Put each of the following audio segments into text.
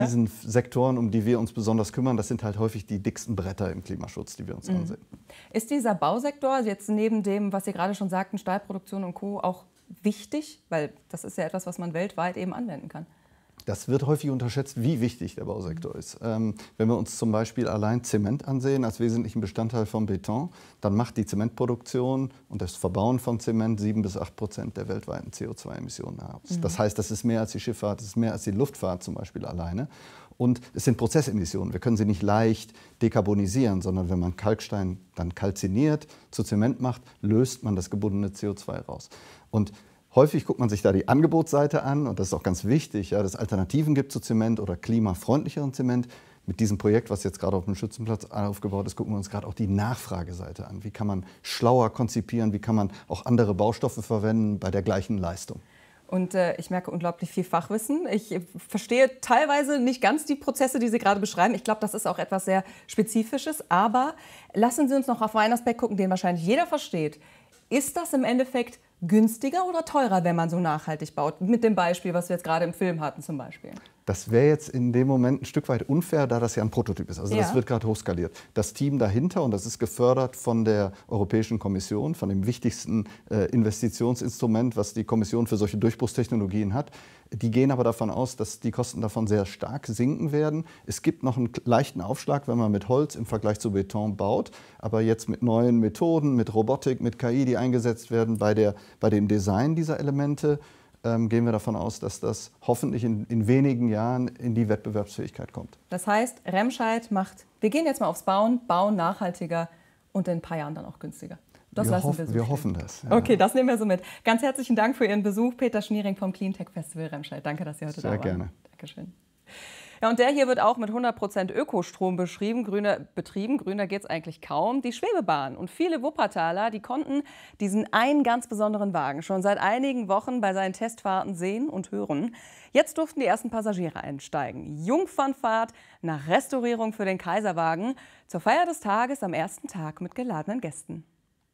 Diesen Sektoren, um die wir uns besonders kümmern, das sind halt häufig die dicksten Bretter im Klimaschutz, die wir uns ansehen. Ist dieser Bausektor jetzt neben dem, was Sie gerade schon sagten, Stahlproduktion und Co. auch wichtig? Weil das ist ja etwas, was man weltweit eben anwenden kann. Das wird häufig unterschätzt, wie wichtig der Bausektor ist. Wenn wir uns zum Beispiel allein Zement ansehen als wesentlichen Bestandteil von Beton, dann macht die Zementproduktion und das Verbauen von Zement 7–8% der weltweiten CO2-Emissionen aus. Das heißt, das ist mehr als die Schifffahrt, das ist mehr als die Luftfahrt zum Beispiel alleine. Und es sind Prozessemissionen. Wir können sie nicht leicht dekarbonisieren, sondern wenn man Kalkstein dann kalziniert, zu Zement macht, löst man das gebundene CO2 raus. Und häufig guckt man sich da die Angebotsseite an und das ist auch ganz wichtig, ja, dass es Alternativen gibt zu Zement oder klimafreundlicheren Zement. Mit diesem Projekt, was jetzt gerade auf dem Schützenplatz aufgebaut ist, gucken wir uns gerade auch die Nachfrageseite an. Wie kann man schlauer konzipieren, wie kann man auch andere Baustoffe verwenden bei der gleichen Leistung. Und ich merke unglaublich viel Fachwissen. Ich verstehe teilweise nicht ganz die Prozesse, die Sie gerade beschreiben. Ich glaube, das ist auch etwas sehr Spezifisches. Aber lassen Sie uns noch auf einen Aspekt gucken, den wahrscheinlich jeder versteht. Ist das im Endeffekt günstiger oder teurer, wenn man so nachhaltig baut? Mit dem Beispiel, was wir jetzt gerade im Film hatten zum Beispiel. Das wäre jetzt in dem Moment ein Stück weit unfair, da das ja ein Prototyp ist. Also das wird gerade hochskaliert. Das Team dahinter, und das ist gefördert von der Europäischen Kommission, von dem wichtigsten Investitionsinstrument, was die Kommission für solche Durchbruchstechnologien hat, die gehen aber davon aus, dass die Kosten davon sehr stark sinken werden. Es gibt noch einen leichten Aufschlag, wenn man mit Holz im Vergleich zu Beton baut. Aber jetzt mit neuen Methoden, mit Robotik, mit KI, die eingesetzt werden bei dem Design dieser Elemente, gehen wir davon aus, dass das hoffentlich in wenigen Jahren in die Wettbewerbsfähigkeit kommt. Das heißt, Remscheid macht, wir gehen jetzt mal aufs Bauen nachhaltiger und in ein paar Jahren dann auch günstiger. Das wir hoffen das. Ja. Okay, das nehmen wir so mit. Ganz herzlichen Dank für Ihren Besuch, Peter Schniering vom Cleantech Festival Remscheid. Danke, dass Sie heute da waren. Sehr gerne. Dankeschön. Ja, und der hier wird auch mit 100% Ökostrom betrieben. Grüner geht es eigentlich kaum. Die Schwebebahn und viele Wuppertaler, die konnten diesen einen ganz besonderen Wagen schon seit einigen Wochen bei seinen Testfahrten sehen und hören. Jetzt durften die ersten Passagiere einsteigen. Jungfernfahrt nach Restaurierung für den Kaiserwagen zur Feier des Tages am ersten Tag mit geladenen Gästen.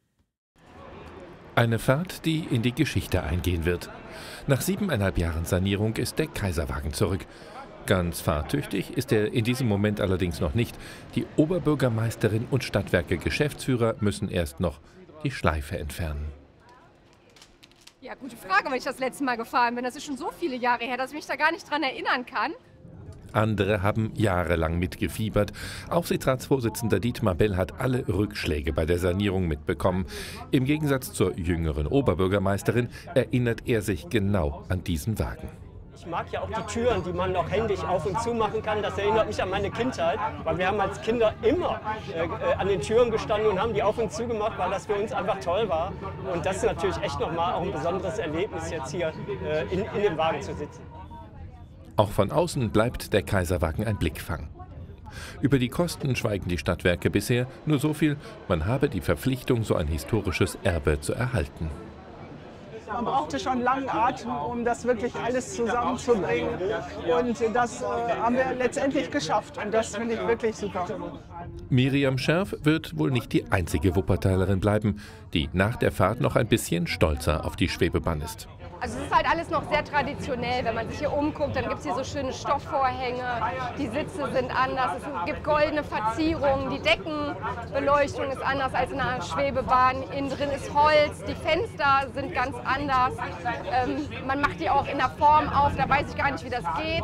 Eine Fahrt, die in die Geschichte eingehen wird. Nach 7,5 Jahren Sanierung ist der Kaiserwagen zurück. Ganz fahrtüchtig ist er in diesem Moment allerdings noch nicht. Die Oberbürgermeisterin und Stadtwerke-Geschäftsführer müssen erst noch die Schleife entfernen. Ja, gute Frage, weil ich das letzte Mal gefahren bin. Das ist schon so viele Jahre her, dass ich mich da gar nicht dran erinnern kann. Andere haben jahrelang mitgefiebert. Aufsichtsratsvorsitzender Dietmar Bell hat alle Rückschläge bei der Sanierung mitbekommen. Im Gegensatz zur jüngeren Oberbürgermeisterin erinnert er sich genau an diesen Wagen. Ich mag ja auch die Türen, die man noch händisch auf und zu machen kann. Das erinnert mich an meine Kindheit, weil wir haben als Kinder immer an den Türen gestanden und haben die auf und zu gemacht, weil das für uns einfach toll war. Und das ist natürlich echt nochmal auch ein besonderes Erlebnis, jetzt hier in dem Wagen zu sitzen. Auch von außen bleibt der Kaiserwagen ein Blickfang. Über die Kosten schweigen die Stadtwerke bisher, nur so viel, man habe die Verpflichtung, so ein historisches Erbe zu erhalten. Man brauchte schon langen Atem, um das wirklich alles zusammenzubringen. Und das haben wir letztendlich geschafft. Und das finde ich wirklich super. Miriam Scherf wird wohl nicht die einzige Wuppertalerin bleiben, die nach der Fahrt noch ein bisschen stolzer auf die Schwebebahn ist. Also es ist halt alles noch sehr traditionell. Wenn man sich hier umguckt, dann gibt es hier so schöne Stoffvorhänge, die Sitze sind anders, es gibt goldene Verzierungen, die Deckenbeleuchtung ist anders als in einer Schwebebahn. Innen drin ist Holz, die Fenster sind ganz anders. Man macht die auch in der Form auf, da weiß ich gar nicht, wie das geht.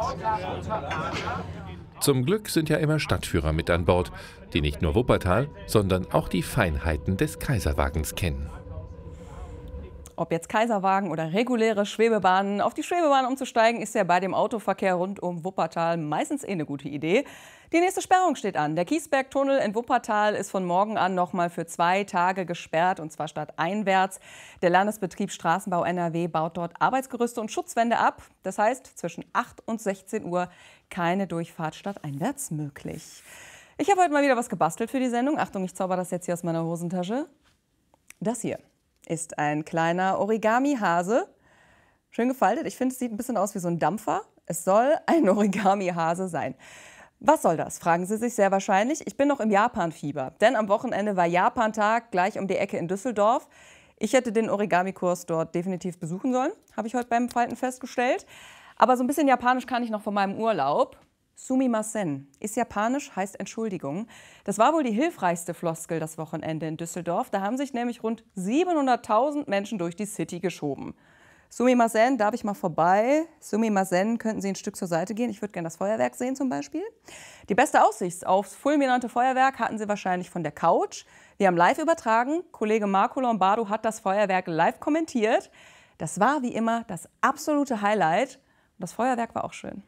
Zum Glück sind ja immer Stadtführer mit an Bord, die nicht nur Wuppertal, sondern auch die Feinheiten des Kaiserwagens kennen. Ob jetzt Kaiserwagen oder reguläre Schwebebahnen, auf die Schwebebahn umzusteigen, ist ja bei dem Autoverkehr rund um Wuppertal meistens eine gute Idee. Die nächste Sperrung steht an. Der Kiesbergtunnel in Wuppertal ist von morgen an noch mal für 2 Tage gesperrt, und zwar stadteinwärts. Der Landesbetrieb Straßenbau NRW baut dort Arbeitsgerüste und Schutzwände ab. Das heißt, zwischen 8 und 16 Uhr keine Durchfahrt stadteinwärts möglich. Ich habe heute mal wieder was gebastelt für die Sendung. Achtung, ich zauber das jetzt hier aus meiner Hosentasche. Das hier ist ein kleiner Origami-Hase. Schön gefaltet. Ich finde, es sieht ein bisschen aus wie so ein Dampfer. Es soll ein Origami-Hase sein. Was soll das, fragen Sie sich sehr wahrscheinlich. Ich bin noch im Japan-Fieber, denn am Wochenende war Japan-Tag gleich um die Ecke in Düsseldorf. Ich hätte den Origami-Kurs dort definitiv besuchen sollen, habe ich heute beim Falten festgestellt. Aber so ein bisschen Japanisch kann ich noch von meinem Urlaub. Sumimasen ist japanisch, heißt Entschuldigung. Das war wohl die hilfreichste Floskel das Wochenende in Düsseldorf. Da haben sich nämlich rund 700.000 Menschen durch die City geschoben. Sumimasen, darf ich mal vorbei? Sumimasen, könnten Sie ein Stück zur Seite gehen? Ich würde gerne das Feuerwerk sehen zum Beispiel. Die beste Aussicht aufs fulminante Feuerwerk hatten Sie wahrscheinlich von der Couch. Wir haben live übertragen. Kollege Marco Lombardo hat das Feuerwerk live kommentiert. Das war wie immer das absolute Highlight. Und das Feuerwerk war auch schön.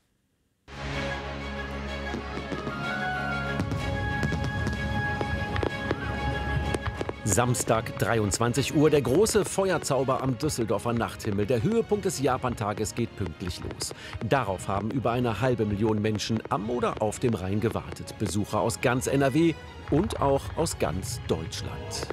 Samstag, 23 Uhr, der große Feuerzauber am Düsseldorfer Nachthimmel. Der Höhepunkt des Japantages geht pünktlich los. Darauf haben über 500.000 Menschen am oder auf dem Rhein gewartet. Besucher aus ganz NRW und auch aus ganz Deutschland.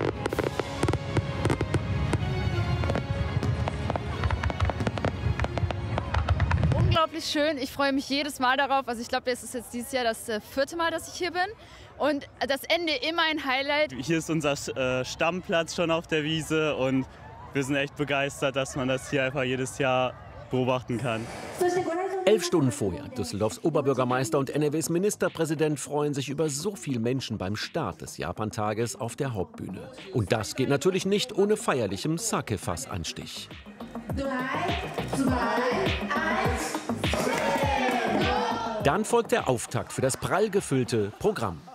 Unglaublich schön. Ich freue mich jedes Mal darauf. Also ich glaube, das ist jetzt dieses Jahr das 4. Mal, dass ich hier bin. Und das Ende immer ein Highlight. Hier ist unser Stammplatz schon auf der Wiese und wir sind echt begeistert, dass man das hier einfach jedes Jahr beobachten kann. 11 Stunden vorher. Düsseldorfs Oberbürgermeister und NRWs Ministerpräsident freuen sich über so viele Menschen beim Start des Japantages auf der Hauptbühne. Und das geht natürlich nicht ohne feierlichem Sake-Fassanstich. 3, 2, 1, dann folgt der Auftakt für das prall gefüllte Programm.